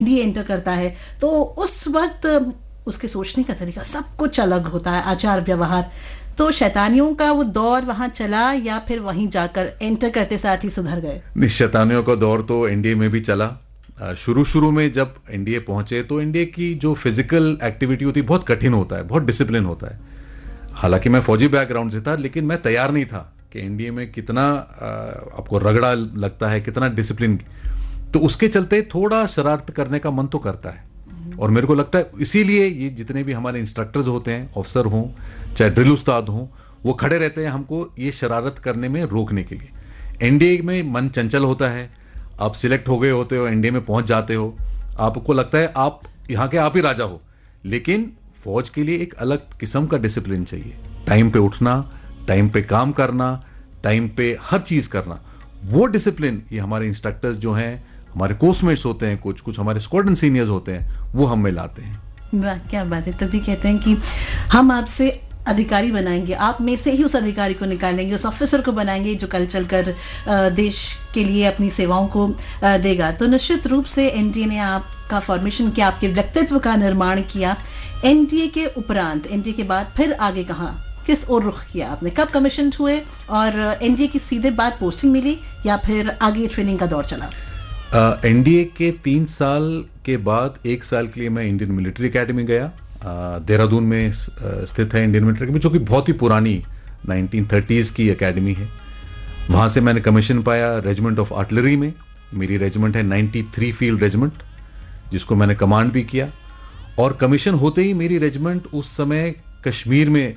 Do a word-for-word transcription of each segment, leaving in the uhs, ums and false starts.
NDA enter करता है तो उस वक्त उसके सोचने का तरीका सब कुछ अलग होता है, आचार व्यवहार। तो शैतानियों का वो दौर वहां चला या फिर वहीं जाकर एंटर करते साथ ही सुधर गए? नहीं, शैतानियों का दौर तो एनडीए में भी चला। शुरू शुरू में जब एनडीए पहुंचे तो एनडीए की जो फिजिकल एक्टिविटी होती है बहुत कठिन होता है, बहुत डिसिप्लिन होता है। हालांकि मैं फौजी बैकग्राउंड से था, लेकिन मैं तैयार नहीं था कि एनडीए में कितना आपको रगड़ा लगता है, कितना डिसिप्लिन। तो उसके चलते थोड़ा शरारत करने का मन तो करता है, और मेरे को लगता है इसीलिए ये जितने भी हमारे इंस्ट्रक्टर्स होते हैं, ऑफिसर हों चाहे ड्रिल उस्ताद हों, वो खड़े रहते हैं हमको ये शरारत करने में रोकने के लिए। एनडीए में मन चंचल होता है, आप सिलेक्ट हो गए होते हो, एनडीए में पहुंच जाते हो, आपको लगता है आप यहाँ के आप ही राजा हो। लेकिन फौज के लिए एक अलग किस्म का डिसिप्लिन चाहिए, टाइम पे उठना, टाइम पे काम करना, टाइम पे हर चीज करना। वो डिसिप्लिन ये हमारे इंस्ट्रक्टर्स जो हैं, हमारे कोर्समेट्स होते हैं, कुछ कुछ हमारे स्क्वाड्रन सीनियर्स होते हैं, वो हम में लाते हैं। वाह क्या बात है। तभी कहते हैं कि हम आपसे अधिकारी बनाएंगे, आप में से ही उस अधिकारी को निकालेंगे, उस ऑफिसर को बनाएंगे जो कल चलकर देश के लिए अपनी सेवाओं को देगा। तो निश्चित रूप से एनडीए ने आपका फॉर्मेशन किया, आपके व्यक्तित्व का निर्माण किया। एनडीए के उपरांत, एनडीए के बाद फिर आगे कहाँ, किस ओर रुख किया आपने? कब कमीशन हुए और एनडीए की सीधे बाद पोस्टिंग मिली या फिर आगे ट्रेनिंग का दौर चला? एनडीए uh, के तीन साल के बाद एक साल के लिए मैं इंडियन मिलिट्री एकेडमी गया। uh, देहरादून में uh, स्थित है इंडियन मिलिट्री एकेडमी, जो कि बहुत ही पुरानी नाइनटीन थर्टीज़ की एकेडमी है। वहाँ से मैंने कमीशन पाया रेजिमेंट ऑफ आर्टिलरी में। मेरी रेजिमेंट है तिरानवे फील्ड रेजिमेंट, जिसको मैंने कमांड भी किया। और कमीशन होते ही मेरी रेजिमेंट उस समय कश्मीर में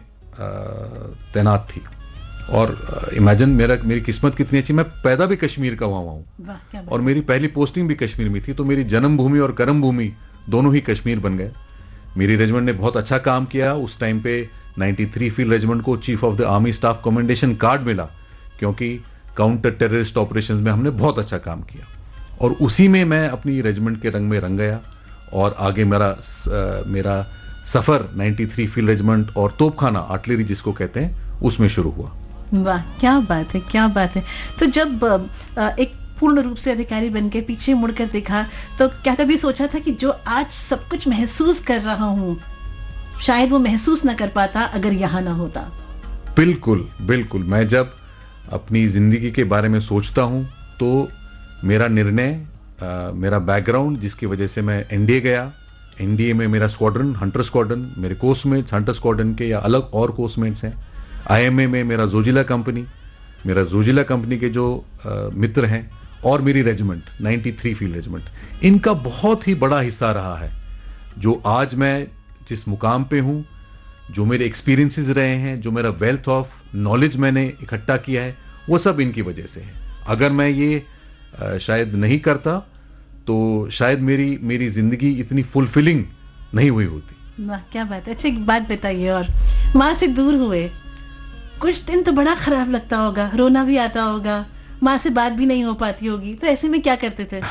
तैनात थी। और इमेजिन मेरा मेरी किस्मत कितनी अच्छी, मैं पैदा भी कश्मीर का हुआ हूँ और मेरी पहली पोस्टिंग भी कश्मीर में थी। तो मेरी जन्मभूमि और कर्म भूमि दोनों ही कश्मीर बन गए। मेरी रेजिमेंट ने बहुत अच्छा काम किया। उस टाइम पे तिरानवे फील्ड रेजिमेंट को chief of the army staff commendation card मिला, क्योंकि काउंटर टेररिस्ट ऑपरेशंस में हमने बहुत अच्छा काम किया। और उसी में मैं अपनी रेजिमेंट के रंग में रंग गया और आगे मेरा आ, मेरा सफ़र तिरानवे फील्ड रेजिमेंट और तोपखाना आर्टिलरी जिसको कहते हैं उसमें शुरू हुआ। वाह क्या बात है, क्या बात है। तो जब एक पूर्ण रूप से अधिकारी बनकर पीछे मुड़कर देखा तो क्या कभी सोचा था कि जो आज सब कुछ महसूस कर रहा हूँ शायद वो महसूस ना कर पाता अगर यहाँ ना होता? बिल्कुल बिल्कुल। मैं जब अपनी ज़िंदगी के बारे में सोचता हूँ तो मेरा निर्णय, मेरा बैकग्राउंड जिसकी वजह से मैं एनडीए गया, एनडीए में मेरा स्क्वाड्रन हंटर स्क्वाड्रन, मेरे कोर्समेट्स हंटर स्क्वाड्रन के या अलग और कोर्समेट्स हैं। आईएमए में मेरा जोजिला कंपनी, मेरा जोजिला कंपनी के जो आ, मित्र हैं, और मेरी रेजिमेंट तिरानवे फील्ड रेजिमेंट, इनका बहुत ही बड़ा हिस्सा रहा है जो आज मैं जिस मुकाम पे हूँ, जो मेरे एक्सपीरियंसेस रहे हैं, जो मेरा वेल्थ ऑफ नॉलेज मैंने इकट्ठा किया है, वो सब इनकी वजह से है। अगर मैं ये आ, शायद नहीं करता तो शायद मेरी मेरी ज़िंदगी इतनी फुलफिलिंग नहीं हुई होती। वाह क्या बात है। अच्छा एक बात बताइए, और माँ से दूर हुए कुछ दिन तो बड़ा खराब लगता होगा, रोना भी आता होगा, माँ से बात भी नहीं हो पाती होगी, तो ऐसे में क्या करते थे?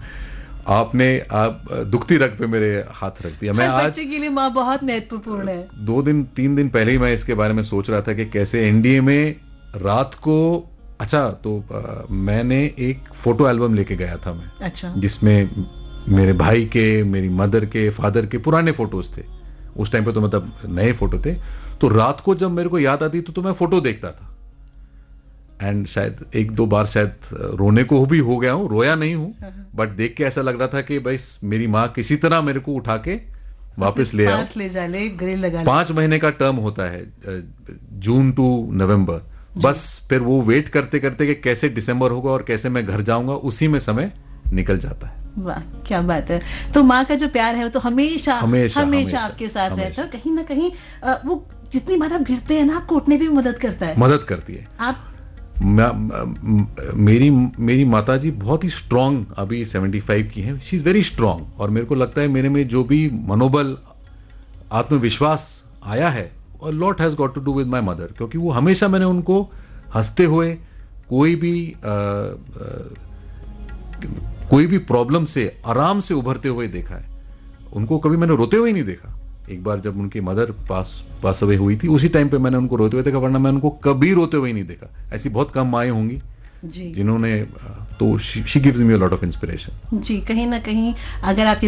आपने आप दुखती रग पे मेरे हाथ रख दिया। मैं आज बच्चे के लिए माँ बहुत महत्वपूर्ण है। दो दिन तीन दिन पहले ही मैं इसके बारे में सोच रहा था कि कैसे एनडीए में रात को, अच्छा तो आ, मैंने एक फोटो एल्बम लेके गया था मैं। अच्छा। जिसमें मेरे भाई के, मेरी मदर के, फादर के पुराने फोटोज थे। उस टाइम पे तो मतलब नए फोटो थे। तो रात को जब मेरे को याद आती तो, तो मैं फोटो देखता था, एंड शायद एक दो बार शायद रोने को भी हो गया हूँ, रोया नहीं हूँ, बट देख के ऐसा लग रहा था कि बस मेरी माँ किसी तरह मेरे को उठा के वापस ले आओ, ले जा ले, ग्रिल लगा। पांच महीने का टर्म होता है, जून टू नवंबर। बस फिर वो वेट करते करते कि कैसे दिसंबर होगा और कैसे मैं घर जाऊंगा, उसी में समय निकल जाता है। वाह क्या बात है। तो माँ का जो प्यार है वो तो हमेशा हमेशा, हमेशा आपके साथ रहता है। कहीं ना कहीं वो जितनी बार आप गिरते हैं ना, आपको उठने में भी मदद करता है। मदद करती है। आप मेरी मेरी माताजी बहुत ही स्ट्रांग, अभी पचहत्तर की हैं, शी इज़ वेरी स्ट्रांग। और मेरे को लगता है मेरे में जो भी मनोबल, आत्मविश्वास आया है, और lot has got to do with my mother, क्योंकि वो हमेशा मैंने उनको हंसते हुए, कोई भी आ, आ, कोई भी प्रॉब्लम से आराम से उभरते हुए देखा है। उनको कभी मैंने रोते हुए नहीं देखा। एक बार जब उनकी मदर पास पास अवे हुई थी, उसी टाइम पे मैंने उनको रोते हुए देखा, वरना मैं उनको कभी रोते हुए नहीं देखा। ऐसी बहुत कम माएँ होंगी जिन्होंने, तो she gives me a lot of inspiration. जी, कहीं ना कहीं अगर आप